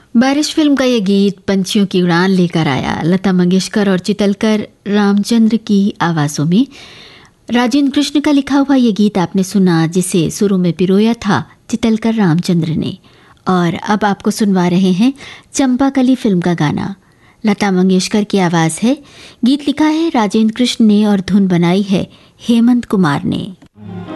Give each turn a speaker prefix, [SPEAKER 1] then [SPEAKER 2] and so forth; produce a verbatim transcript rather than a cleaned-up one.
[SPEAKER 1] बारिश फिल्म का ये गीत पंछियों की उड़ान लेकर आया। लता मंगेशकर और चितलकर रामचंद्र की आवाज़ों में राजेंद्र कृष्ण का लिखा हुआ ये गीत आपने सुना, जिसे सुरों में पिरोया था चितलकर रामचंद्र ने। और अब आपको सुनवा रहे हैं चंपाकली फिल्म का गाना। लता मंगेशकर की आवाज़ है, गीत लिखा है राजेंद्र कृष्ण ने और धुन बनाई है हेमंत कुमार ने।